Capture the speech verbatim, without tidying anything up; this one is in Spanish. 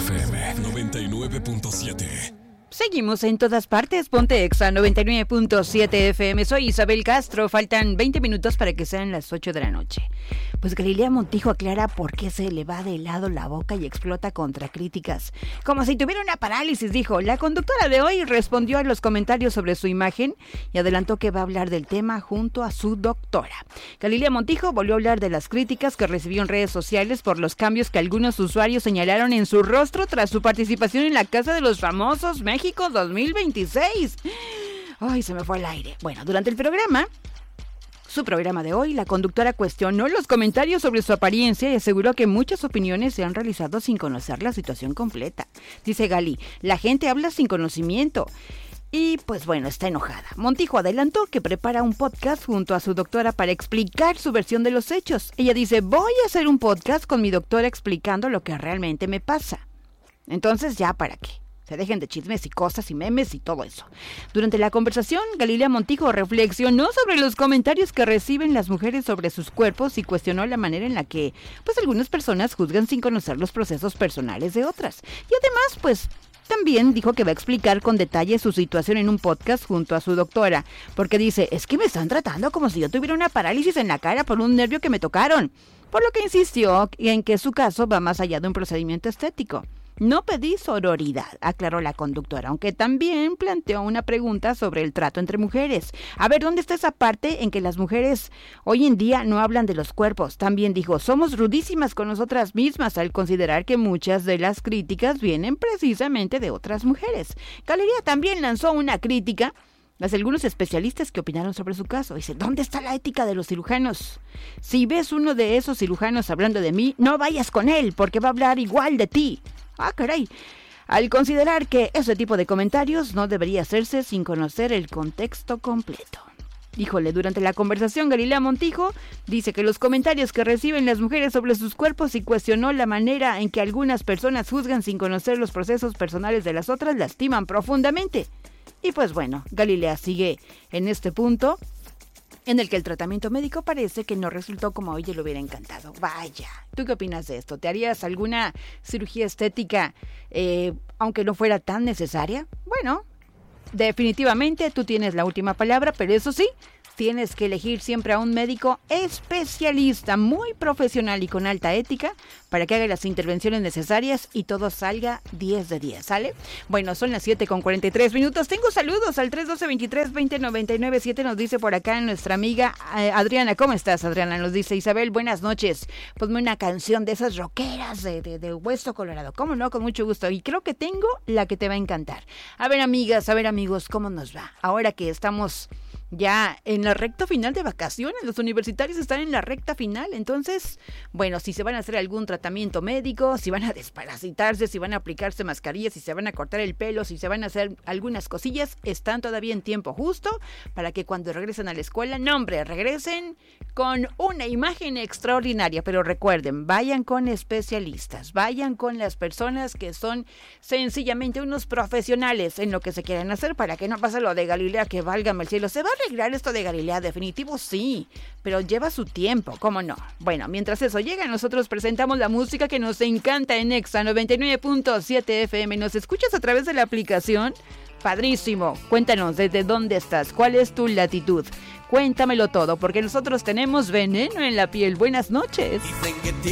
F M noventa y nueve punto siete. Seguimos en todas partes, Ponte Exa noventa y nueve punto siete F M. Soy Isabel Castro, faltan veinte minutos para que sean las ocho de la noche. Pues Galilea Montijo aclara por qué se le va de lado la boca y explota contra críticas. Como si tuviera una parálisis, dijo. La conductora de hoy respondió a los comentarios sobre su imagen y adelantó que va a hablar del tema junto a su doctora. Galilea Montijo volvió a hablar de las críticas que recibió en redes sociales por los cambios que algunos usuarios señalaron en su rostro tras su participación en la Casa de los Famosos México dos mil veintiséis. Ay, se me fue el aire. Bueno, durante el programa... Su programa de hoy, la conductora cuestionó los comentarios sobre su apariencia y aseguró que muchas opiniones se han realizado sin conocer la situación completa. Dice Gali, la gente habla sin conocimiento. Y pues bueno, está enojada. Montijo adelantó que prepara un podcast junto a su doctora para explicar su versión de los hechos. Ella dice, voy a hacer un podcast con mi doctora explicando lo que realmente me pasa. Entonces, ¿ya para qué? Se dejen de chismes y cosas y memes y todo eso. Durante la conversación, Galilea Montijo reflexionó sobre los comentarios que reciben las mujeres sobre sus cuerpos y cuestionó la manera en la que, pues, algunas personas juzgan sin conocer los procesos personales de otras. Y además, pues, también dijo que va a explicar con detalle su situación en un podcast junto a su doctora, porque dice, es que me están tratando como si yo tuviera una parálisis en la cara por un nervio que me tocaron. Por lo que insistió en que su caso va más allá de un procedimiento estético. No pedí sororidad, aclaró la conductora, aunque también planteó una pregunta sobre el trato entre mujeres. A ver, ¿dónde está esa parte en que las mujeres hoy en día no hablan de los cuerpos? También dijo, somos rudísimas con nosotras mismas al considerar que muchas de las críticas vienen precisamente de otras mujeres. Galilea también lanzó una crítica hacia algunos especialistas que opinaron sobre su caso. Dice, ¿dónde está la ética de los cirujanos? Si ves uno de esos cirujanos hablando de mí, no vayas con él, porque va a hablar igual de ti. Ah, caray. Al considerar que ese tipo de comentarios no debería hacerse sin conocer el contexto completo. Híjole, durante la conversación, Galilea Montijo dice que los comentarios que reciben las mujeres sobre sus cuerpos y cuestionó la manera en que algunas personas juzgan sin conocer los procesos personales de las otras lastiman profundamente. Y pues bueno, Galilea sigue en este punto en el que el tratamiento médico parece que no resultó como a ella le hubiera encantado. Vaya, ¿tú qué opinas de esto? ¿Te harías alguna cirugía estética eh, aunque no fuera tan necesaria? Bueno, definitivamente tú tienes la última palabra, pero eso sí, tienes que elegir siempre a un médico especialista, muy profesional y con alta ética, para que haga las intervenciones necesarias y todo salga diez de diez, ¿sale? Bueno, son las siete con cuarenta y tres minutos. Tengo saludos al tres uno dos, veintitrés, veinte, noventa y nueve, siete. Nos dice por acá nuestra amiga eh, Adriana. ¿Cómo estás, Adriana? Nos dice Isabel, buenas noches. Ponme una canción de esas rockeras de, de, de Hueso Colorado. ¿Cómo no? Con mucho gusto. Y creo que tengo la que te va a encantar. A ver, amigas, a ver, amigos, ¿cómo nos va? Ahora que estamos ya en la recta final de vacaciones, los universitarios están en la recta final, entonces, bueno, si se van a hacer algún tratamiento médico, si van a desparasitarse, si van a aplicarse mascarillas, si se van a cortar el pelo, si se van a hacer algunas cosillas, están todavía en tiempo justo para que cuando regresen a la escuela, no hombre, regresen con una imagen extraordinaria, pero recuerden, vayan con especialistas, vayan con las personas que son sencillamente unos profesionales en lo que se quieran hacer para que no pase lo de Galilea, que válgame el cielo, se va a arreglar esto de Galilea, definitivo sí, pero lleva su tiempo, ¿cómo no? Bueno, mientras eso llega, nosotros presentamos la música que nos encanta en Exa noventa y nueve punto siete F M. ¿Nos escuchas a través de la aplicación? Padrísimo, cuéntanos desde dónde estás, cuál es tu latitud, cuéntamelo todo, porque nosotros tenemos veneno en la piel. Buenas noches.